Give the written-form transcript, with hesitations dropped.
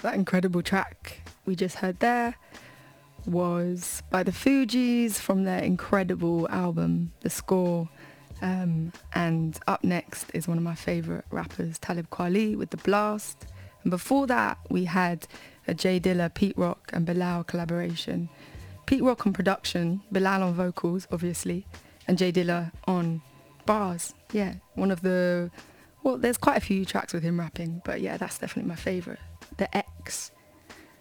that incredible track we just heard there was by the Fugees from their incredible album, The Score. And up next is one of my favourite rappers, Talib Kweli with The Blast. And before that, we had a Jay Dilla, Pete Rock and Bilal collaboration. Pete Rock on production, Bilal on vocals, obviously, and Jay Dilla on bars. Yeah, well, there's quite a few tracks with him rapping, but yeah, that's definitely my favourite. The X.